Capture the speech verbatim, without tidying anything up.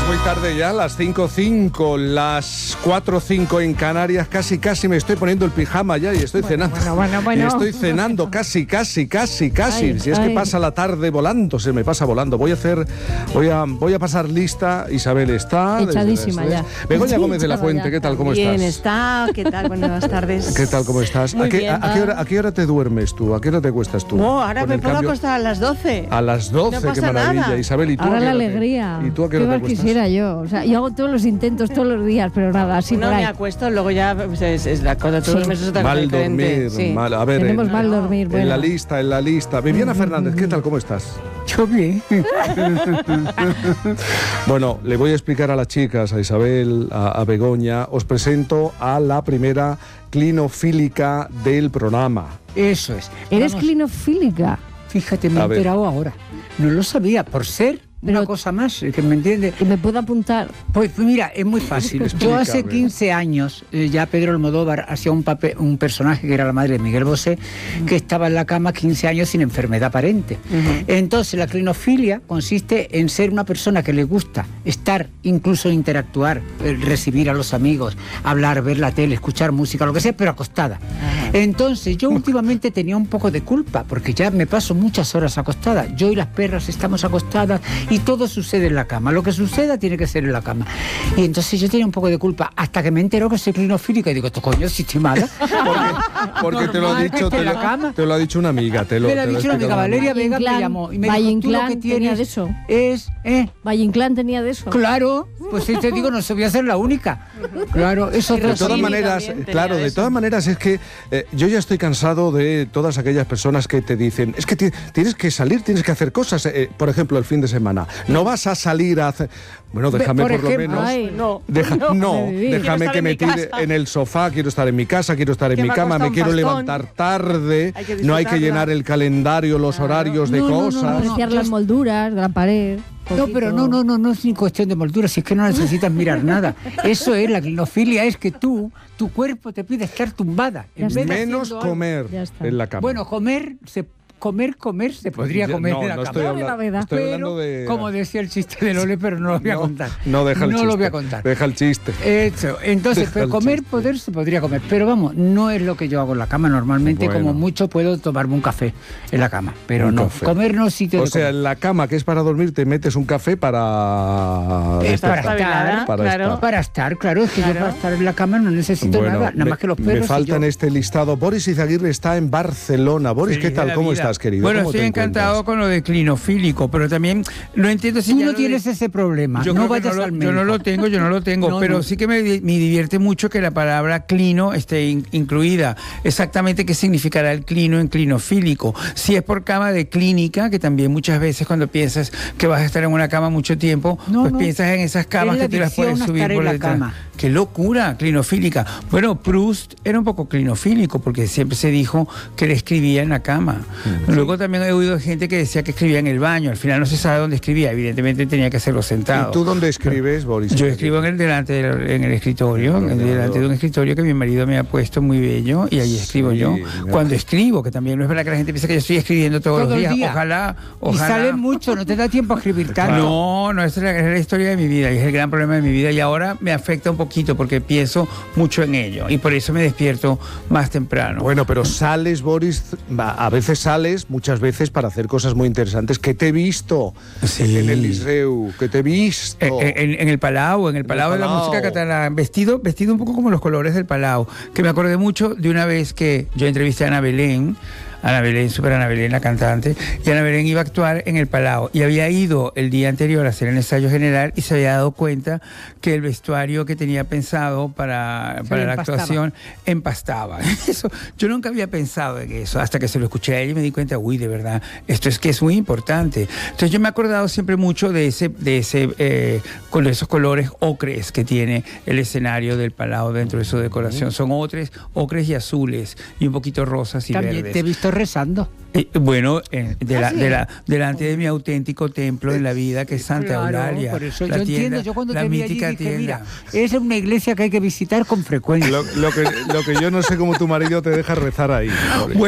muy tarde ya, las cinco cinco, las cuatro cinco en Canarias, casi casi me estoy poniendo el pijama ya y estoy bueno, cenando. Bueno, bueno, bueno. Y estoy cenando casi, casi, casi, casi. Ay, si es ay. que pasa la tarde volando, se me pasa volando. Voy a hacer, voy a, voy a pasar lista. Isabel está. Echadísima desde- ya. Begoña Gómez de la Echada Fuente, ya. ¿qué tal? ¿Cómo Bien estás? está, ¿qué tal? Buenas tardes. ¿Qué tal? ¿Cómo estás? Muy ¿A qué, bien, a, a qué va. hora, ¿A qué hora te duermes tú? ¿A qué hora te cuestas tú? Oh, ahora Con me el puedo cambio- acostar a las doce. A las doce, No qué pasa maravilla. nada. Isabel, ¿y tú? Ahora a qué la hora te- alegría. ¿Y tú a qué ¿Qué hora te más acuestas? quisiera yo? O sea, yo hago todos los intentos todos los días, pero nada, así No por ahí. me acuesto, luego ya pues, es, es la cosa, todos los Sí. meses es Mal diferente. dormir, Sí. mal. A ver, Tenemos en, mal dormir. en Bueno. la lista, en la lista. Viviana Fernández, ¿qué tal? ¿Cómo estás? Yo bien. Bueno, le voy a explicar a las chicas, a Isabel, a, a Begoña. Os presento a la primera clinofílica del programa. Eso es. ¿Eres Vamos, clinofílica? Fíjate, me A he ver. enterado ahora. No lo sabía, por ser Pero- una cosa más, que me entiende. ¿Que me puedo apuntar? Pues, pues mira, es muy fácil. Yo hace Explícame. quince años, eh, ya Pedro Almodóvar hacía un, papel, un personaje que era la madre de Miguel Bosé, que estaba en la cama quince años sin enfermedad aparente. Entonces, la clinofilia consiste en ser una persona que le gusta estar, incluso interactuar, eh, recibir a los amigos, hablar, ver la tele, escuchar música, lo que sea, pero acostada. Entonces, yo últimamente tenía un poco de culpa, porque ya me paso muchas horas acostada. Yo y las perras estamos acostadas y todo sucede en la cama. Lo que suceda tiene que ser en la cama. Y entonces yo tenía un poco de culpa hasta que me enteró que soy clinofílica y digo, ¿esto coño, si estoy mala? Porque, porque te lo ha Normal que dicho, esté te en la lo, cama. te lo ha dicho una amiga. Te lo, Me lo ha te lo dicho una amiga, explicado Valeria Valle Vega me Inclán- llamó y me Valle dijo, tú lo Inclán que tenía tienes de eso. es... ¿eh? Valle Inclán tenía de eso. Claro, pues sí te digo, no se voy a ser la única. Claro, eso Y De es todas Rosini maneras, también tenía claro, de eso. todas maneras es que eh, yo ya estoy cansado de todas aquellas personas que te dicen, es que ti- tienes que salir, tienes que hacer cosas, eh, por ejemplo, el fin de semana. No vas a salir a hacer... Bueno, déjame por por, lo ejemplo, menos... Ay, No, Deja- no, no. vivir. déjame Quiero estar que en me mi tire casa. en el sofá, quiero estar en mi casa, quiero estar en Que mi me ha cama, costado me un quiero bastón. levantar tarde, Hay que no hay que disfrutarla. llenar el calendario, los horarios de No, no, no, cosas. no, no. Apreciar las molduras de la pared. No, poquito. pero no, no, no, no es ni cuestión de moldura, si es que no necesitas mirar nada. Eso es, la clinofilia es que tú, tu cuerpo te pide estar tumbada. Ya En está. vez de Menos haciendo algo. comer Ya está. en la cama. Bueno, comer, se, comer, comer, se podría Ya- comer no, en la no cama. estoy, No, habla- la verdad. estoy Pero, hablando de... como decía el chiste de Lole, pero no lo voy a No, contar. No, deja el No chiste. lo voy a contar. Deja el chiste. Eso, entonces, Deja pero el comer, chiste. poder, se podría comer. Pero vamos, no es lo que yo hago en la cama. Normalmente, Bueno. como mucho, puedo tomarme un café en la cama. Pero Un no, café. comer no sitio O de sea, comer. en la cama, que es para dormir, te metes un café para... Eh, despertar. para estar, para claro. estar. Para estar, claro, es que yo Claro. para estar en la cama no necesito Bueno, nada, nada me- más que los Me perros. y falta en yo. este listado. Boris Izaguirre está en Barcelona. Boris, Feliz ¿qué tal? de la ¿Cómo vida. estás, querido? Bueno, ¿Cómo estoy te encantado encuentras? con lo de clinofílico, pero también lo entiendo si Tú ya no lo tienes de- ese problema, Yo no creo que vayas no lo- al Yo médico. no lo tengo, yo no lo tengo, No, pero no. sí que me, di- me divierte mucho que la palabra clino esté in- incluida. Exactamente qué significará el clino en clinofílico. Si es por cama de clínica, que también muchas veces cuando piensas que vas a estar en una cama mucho tiempo, No, pues no. piensas en esas camas Es la que te las puedes adicción a subir estar en por la detrás. cama. ¡Qué locura! Clinofílica. Bueno, Proust era un poco clinofílico porque siempre se dijo que él escribía en la cama. Luego también he oído gente que decía que escribía en el baño. Al final no se sabe dónde escribía. Evidentemente tenía que hacerlo sentado. ¿Y tú dónde escribes, Boris? Yo escribo en el delante del- en el escritorio, En el en el delante ordenador. de un escritorio que mi marido me ha puesto muy bello y allí escribo Sí, yo. mira. Cuando escribo, que también no es verdad que la gente piensa que yo estoy escribiendo todos Todo los el días. día. Ojalá, Y ojalá. sale mucho, no te da tiempo a escribir tanto. No, no, esa es la, es la historia de mi vida y es el gran problema de mi vida y ahora me afecta un poquito porque pienso mucho en ello y por eso me despierto más temprano. Bueno, pero sales, Boris, va, a veces sales, muchas veces para hacer cosas muy interesantes. Que te he visto Sí. en el Liceu, que te he visto. En, en- en el Palau, en el el Palau de la Palau. música catalana, vestido, vestido un poco como los colores del Palau, que me acordé mucho de una vez que yo entrevisté a Ana Belén, Ana Belén, super Ana Belén, la cantante, y Ana Belén iba a actuar en el Palau y había ido el día anterior a hacer el ensayo general y se había dado cuenta que el vestuario que tenía pensado para, Se para le la empastaba. actuación empastaba. Eso, yo nunca había pensado en eso hasta que se lo escuché a ella y me di cuenta, uy, de verdad, esto es que es muy importante. Entonces yo me he acordado siempre mucho de ese, de ese, eh, con esos colores ocres que tiene el escenario del Palau dentro de su decoración. Son ocres, ocres y azules y un poquito rosas y También verdes. te he visto rezando. Eh, bueno, eh, de la- ¿Ah, sí? de la- delante de mi auténtico templo en la vida, que es Santa Claro, Eulalia. por eso la yo tienda, entiendo, yo cuando la te vi allí mítica dije, tienda. mira, es una iglesia que hay que visitar con frecuencia. Lo, lo que, lo que yo no sé cómo tu marido te deja rezar ahí. Boris.